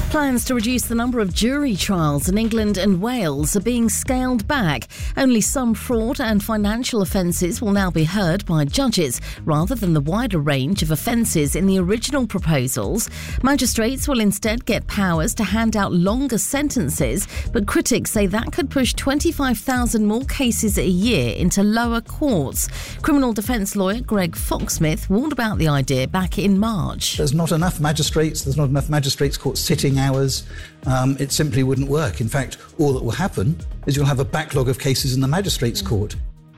Plans to reduce the number of jury trials in England and Wales are being scaled back. Only some fraud and financial offences will now be heard by judges, rather than the wider range of offences in the original proposals. Magistrates will instead get powers to hand out longer sentences, but critics say that could push 25,000 more cases a year into lower courts. Criminal defence lawyer Greg Foxsmith warned about the idea back in March. There's not enough magistrates courts sitting hours. It simply wouldn't work. In fact, all that will happen is you'll have a backlog of cases in the magistrates' court.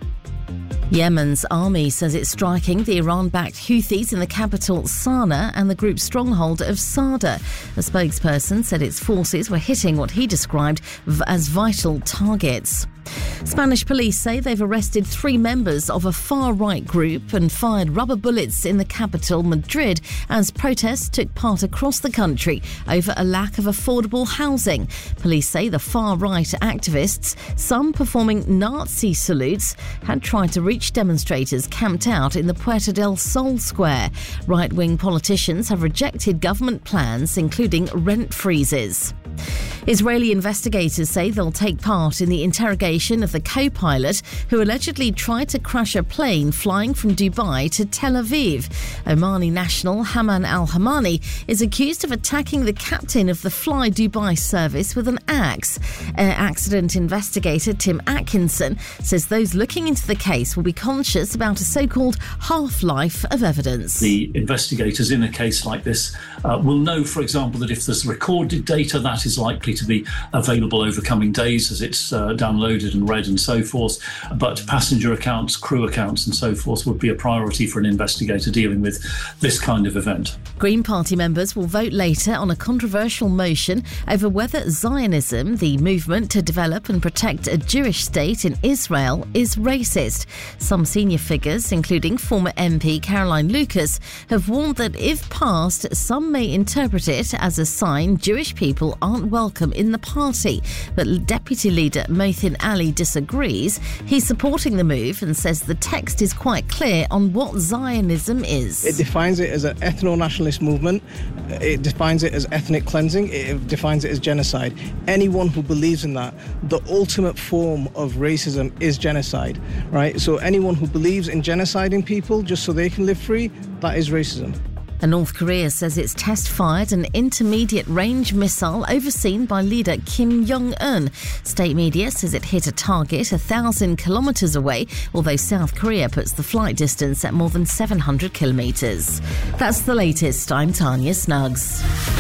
Yemen's army says it's striking the Iran-backed Houthis in the capital Sana'a and the group's stronghold of Sada. A spokesperson said its forces were hitting what he described as vital targets. Spanish police say they've arrested 3 members of a far-right group and fired rubber bullets in the capital, Madrid, as protests took part across the country over a lack of affordable housing. Police say the far-right activists, some performing Nazi salutes, had tried to reach demonstrators camped out in the Puerta del Sol square. Right-wing politicians have rejected government plans, including rent freezes. Israeli investigators say they'll take part in the interrogation of the co-pilot who allegedly tried to crash a plane flying from Dubai to Tel Aviv. Omani national Haman al-Hamani is accused of attacking the captain of the Fly Dubai service with an axe. Air accident investigator Tim Atkinson says those looking into the case will be conscious about a so-called half-life of evidence. The investigators in a case like this will know, for example, that if there's recorded data, that is likely to be available over coming days as it's downloaded and read and so forth. But passenger accounts, crew accounts and so forth would be a priority for an investigator dealing with this kind of event. Green Party members will vote later on a controversial motion over whether Zionism, the movement to develop and protect a Jewish state in Israel, is racist. Some senior figures, including former MP Caroline Lucas, have warned that if passed, some may interpret it as a sign Jewish people aren't welcome in the party. But Deputy Leader Mohsin Ali disagrees. He's supporting the move and says the text is quite clear on what Zionism is. It defines it as an ethno-nationalist movement. It defines it as ethnic cleansing. It defines it as genocide. Anyone who believes in that, the ultimate form of racism is genocide, right? So anyone who believes in genociding people just so they can live free, that is racism. And North Korea says it's test-fired an intermediate-range missile overseen by leader Kim Jong-un. State media says it hit a target 1,000 kilometres away, although South Korea puts the flight distance at more than 700 kilometres. That's the latest. I'm Tanya Snuggs.